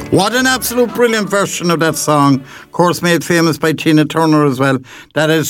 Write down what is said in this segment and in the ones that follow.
What an absolute brilliant version of that song. Of course, made famous by Tina Turner as well. That is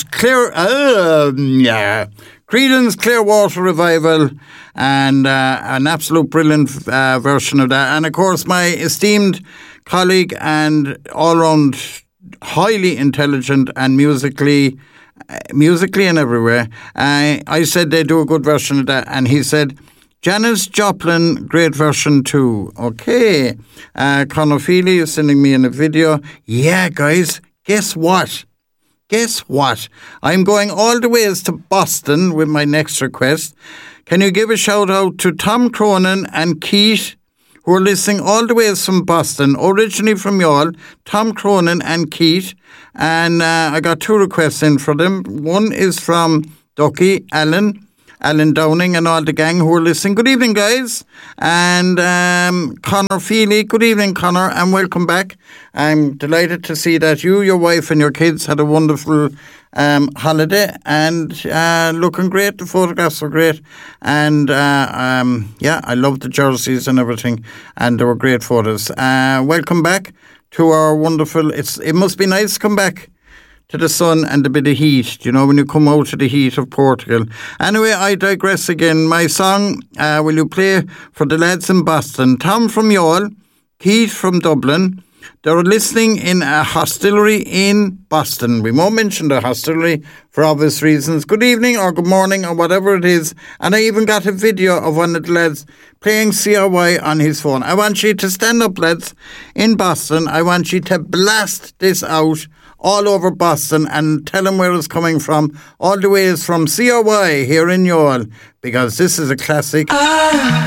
Creedence Clearwater Revival, and an absolute brilliant version of that. And of course, my esteemed colleague and all-round highly intelligent and musically and everywhere, I said they do a good version of that, and he said, Janis Joplin, great version too. Okay. Conor Feely is sending me in a video. Yeah, guys, guess what? I'm going all the ways to Boston with my next request. Can you give a shout out to Tom Cronin and Keith, who are listening all the ways from Boston, originally from y'all, Tom Cronin and Keith. And I got two requests in for them. One is from Ducky, Alan Downing and all the gang who are listening. Good evening, guys. And Conor Feely, good evening, Conor, and welcome back. I'm delighted to see that you, your wife and your kids had a wonderful holiday and looking great. The photographs were great. And I love the jerseys and everything, and they were great photos. Welcome back to our wonderful... It must be nice to come back to the sun and a bit of heat, you know, when you come out to the heat of Portugal. Anyway, I digress again. My song, will you play for the lads in Boston? Tom from Youghal, Keith from Dublin. They're listening in a hostelry in Boston. We won't mention the hostelry for obvious reasons. Good evening or good morning or whatever it is. And I even got a video of one of the lads playing CRY on his phone. I want you to stand up, lads, in Boston. I want you to blast this out all over Boston and tell them where it's coming from. All the way is from CRY here in Youghal, because this is a classic.